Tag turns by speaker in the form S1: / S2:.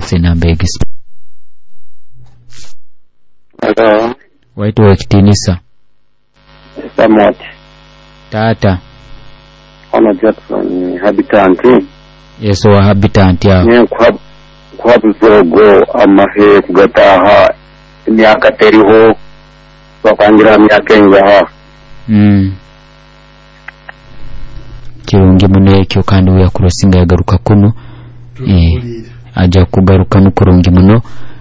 S1: senamba egisi.
S2: Hello.
S1: Waito wakitinisa.
S2: Somewhat.
S1: Tata.
S2: Ono Jackson habitant.
S1: Yeso wa habitant ya.
S2: Ne kwa buzogo amahe kugataha imyaka teriho bakangira myaka engaha. Kirungi
S1: muno kyo kandi uya kurosinga yagaruka kuno. Aja kugaruka no kurungi muno